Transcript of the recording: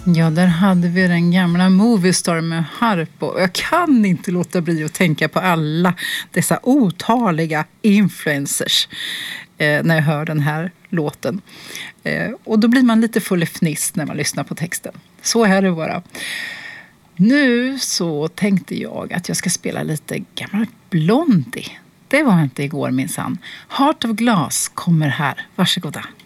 Ja, där hade vi den gamla Moviestar med Harpo. Jag kan inte låta bli att tänka på alla dessa otaliga influencers när jag hör den här låten. Och då blir man lite full i fniss när man lyssnar på texten. Så är det bara. Nu så tänkte jag att jag ska spela lite gammal Blondie. Det var inte igår minsann. Heart of Glass kommer här. Varsågoda.